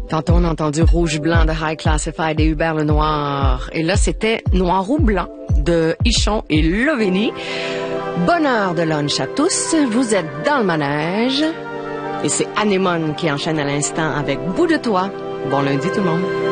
Tantôt, on a entendu Rouge-Blanc de High Classified et Hubert Lenoir. Et là, c'était Noir ou Blanc de Ichon et Loveni. Bonne heure de lunch à tous. Vous êtes dans le manège. Et c'est Anémone qui enchaîne à l'instant avec Bout de toi. Bon lundi tout le monde.